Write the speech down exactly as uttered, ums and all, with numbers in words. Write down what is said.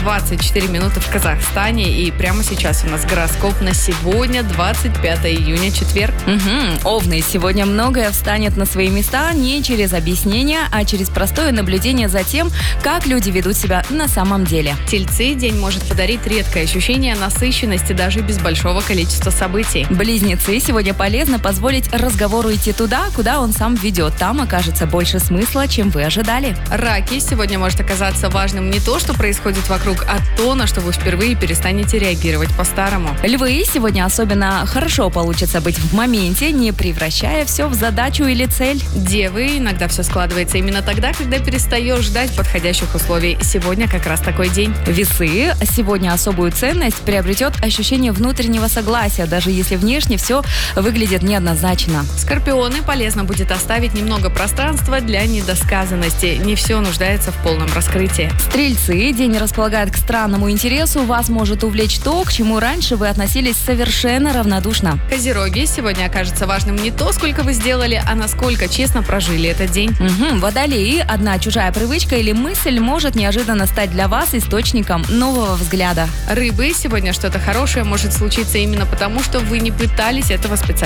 двадцать четыре минуты в Казахстане. И прямо сейчас у нас гороскоп на сегодня, двадцать пятое июня, четверг. Угу. Овны, сегодня многое встанет на свои места не через объяснение, а через простое наблюдение за тем, как люди ведут себя на самом деле. Тельцы, день может подарить редкое ощущение насыщенности даже без большого количества событий. Близнецы, сегодня полезно позволить разговору идти туда, куда он сам ведет. Там окажется больше смысла, чем вы ожидали. Раки, сегодня может оказаться важным не то, что происходит вокруг, а то, на что вы впервые перестанете реагировать по-старому. Львы, сегодня особенно хорошо получится быть в моменте, не превращая все в задачу или цель. Девы, иногда все складывается именно тогда, когда перестаешь ждать подходящих условий. Сегодня как раз такой день. Весы, сегодня особую ценность приобретет ощущение внутреннего согласия, даже если внешне все выглядит неоднозначно. Скорпионы, полезно будет оставить немного пространства для недосказанности. Не все нуждается в полном раскрытии. Стрельцы, день располагает к странному интересу. Вас может увлечь то, к чему раньше вы относились совершенно равнодушно. Козероги, сегодня окажется важным не то, сколько вы сделали, а насколько честно прожили этот день. Угу. Водолеи, одна чужая привычка или мысль может неожиданно стать для вас источником нового взгляда. Рыбы, сегодня что-то хорошее может случиться именно потому, что вы не пытались этого специально